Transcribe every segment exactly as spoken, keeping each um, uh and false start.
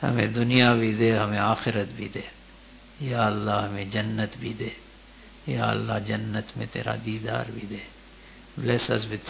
हमें दुनिया भी दे, हमें आखिरत भी दे। या अल्लाह हमें जन्नत भी दे। या अल्लाह जन्नत में तेरा दीदार भी दे। Bless us with,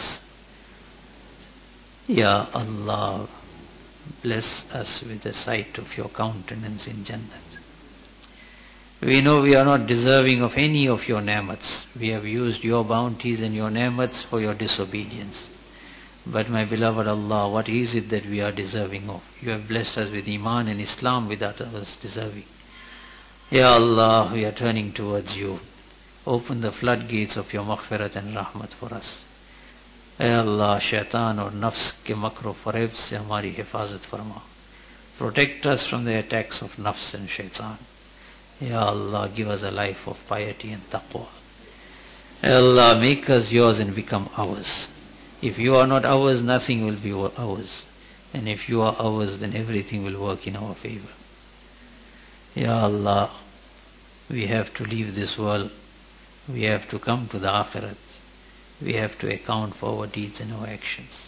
Ya Allah, bless us with the sight of your countenance in Jannat. We know we are not deserving of any of your ni'mats. We have used your bounties and your ni'mats for your disobedience. But my beloved Allah, what is it that we are deserving of? You have blessed us with Iman and Islam without us deserving. Ya Allah, we are turning towards you. Open the floodgates of your maghfirat and rahmat for us. Ya Allah, shaitan or nafs ke makro fareb se hamari hifazat farma. Protect us from the attacks of nafs and shaitan. Ya Allah, give us a life of piety and taqwa. Ya Allah, make us yours and become ours. If you are not ours, nothing will be ours. And if you are ours, then everything will work in our favor. Ya Allah, we have to leave this world. We have to come to the akhirat. We have to account for our deeds and our actions.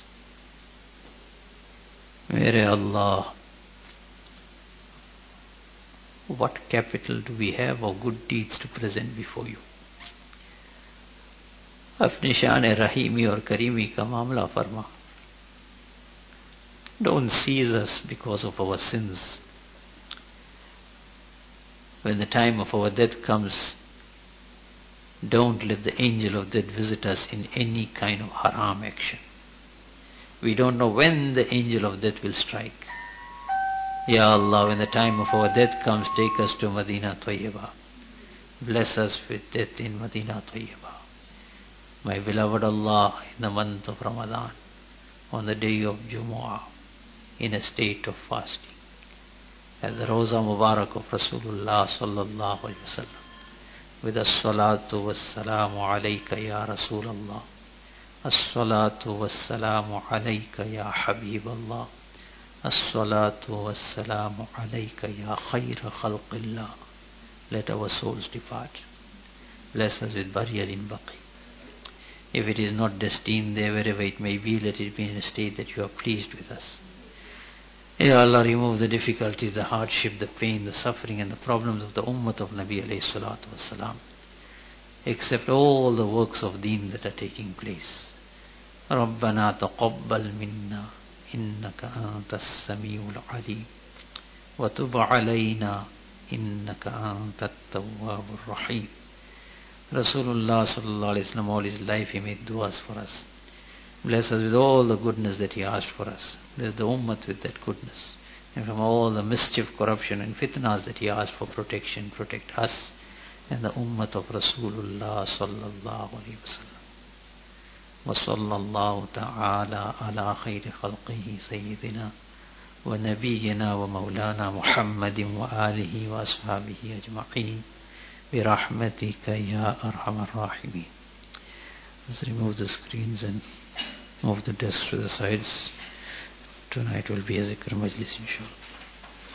Mere Allah, what capital do we have of good deeds to present before you? अपनी शान रहीमी और creamy का मामला फरमा. Don't seize us because of our sins. When the time of our death comes, don't let the angel of death visit us in any kind of haram action. We don't know when the angel of death will strike. Ya Allah, when the time of our death comes, take us to Madinah Tayyibah. Bless us with death in Madinah Tayyibah. My beloved Allah, in the month of Ramadan, on the day of Jumu'ah, in a state of fasting, at the Rawza Mubarak of Rasulullah sallallahu alayhi wa sallam, with as-salatu was-salamu alayka ya Rasulallah, as-salatu was-salamu alayka ya Habiballah, as-salatu was-salamu alayka ya khayra khalqillah. Let our souls depart. Bless us with burial in Baqi. If it is not destined there, wherever it may be, let it be in a state that you are pleased with us. Ya Allah, remove the difficulties, the hardship, the pain, the suffering and the problems of the ummah of Nabi alayhi salatu wassalam. Accept all the works of deen that are taking place. رَبَّنَا تَقَبَّلْ مِنَّا إِنَّكَ أَنْتَ السَّمِيعُ الْعَلِيمُ وَتُبْ عَلَيْنَا إِنَّكَ أَنْتَ التَّوَّابُ الرَّحِيمُ. Rasulullah sallallahu alayhi wa sallam, all his life he made du'as for us. Bless us with all the goodness that he asked for us. Bless the ummah with that goodness. And from all the mischief, corruption and fitnas that he asked for protection, protect us and the ummah of Rasulullah sallallahu alayhi wa sallam. Wa sallallahu ta'ala ala khayri khalqihi sayyidina wa nabiyyina wa maulana Muhammadin wa alihi wa ashabihi ajma'in. برحمتك يا أرحم الراحمين. Let's remove the screens and move the desks to the sides. Tonight will be a zikr majlis inshallah.